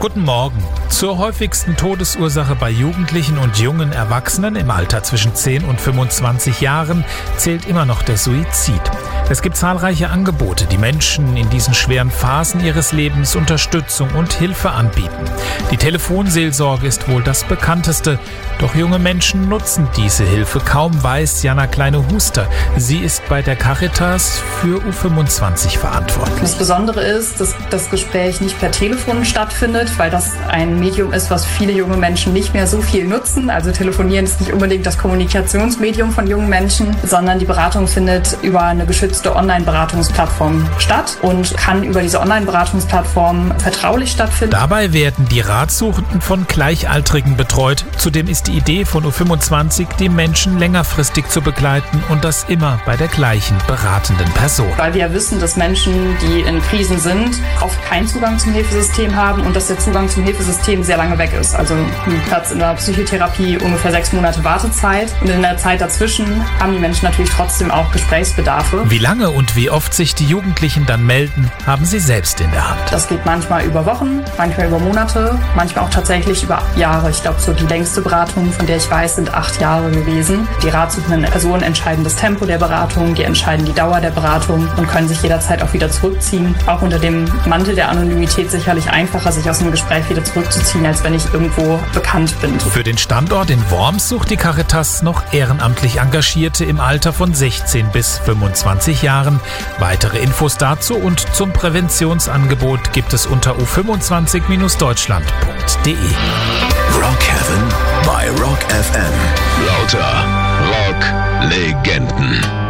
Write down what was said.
Guten Morgen. Zur häufigsten Todesursache bei Jugendlichen und jungen Erwachsenen im Alter zwischen 10 und 25 Jahren zählt immer noch der Suizid. Es gibt zahlreiche Angebote, die Menschen in diesen schweren Phasen ihres Lebens Unterstützung und Hilfe anbieten. Die Telefonseelsorge ist wohl das bekannteste, doch junge Menschen nutzen diese Hilfe kaum, weiß Jana Kleine-Huster. Sie ist bei der Caritas für U25 verantwortlich. Das Besondere ist, dass das Gespräch nicht per Telefon stattfindet, weil das ein Medium ist, was viele junge Menschen nicht mehr so viel nutzen. Also Telefonieren ist nicht unbedingt das Kommunikationsmedium von jungen Menschen, sondern die Beratung findet über eine geschützte Online-Beratungsplattform statt und kann über diese Online-Beratungsplattform vertraulich stattfinden. Dabei werden die Ratsuchenden von Gleichaltrigen betreut. Zudem ist die Idee von U25, die Menschen längerfristig zu begleiten und das immer bei der gleichen beratenden Person. Weil wir wissen, dass Menschen, die in Krisen sind, oft keinen Zugang zum Hilfesystem haben und dass der Zugang zum Hilfesystem sehr lange weg ist. Also ein Platz in der Psychotherapie, ungefähr 6 Monate Wartezeit. Und in der Zeit dazwischen haben die Menschen natürlich trotzdem auch Gesprächsbedarfe. Wie lange und wie oft sich die Jugendlichen dann melden, haben sie selbst in der Hand. Das geht manchmal über Wochen, manchmal über Monate, manchmal auch tatsächlich über Jahre. Ich glaube, so die längste Beratung, von der ich weiß, sind 8 Jahre gewesen. Die ratsuchenden Personen entscheiden das Tempo der Beratung, die entscheiden die Dauer der Beratung und können sich jederzeit auch wieder zurückziehen. Auch unter dem Mantel der Anonymität sicherlich einfacher, sich aus einem Gespräch wieder zurückzuziehen, als wenn ich irgendwo bekannt bin. Für den Standort in Worms sucht die Caritas noch ehrenamtlich Engagierte im Alter von 16 bis 25 Jahren. Weitere Infos dazu und zum Präventionsangebot gibt es unter u25-deutschland.de. Rock Heaven bei Rock FM. Lauter Rock-Legenden.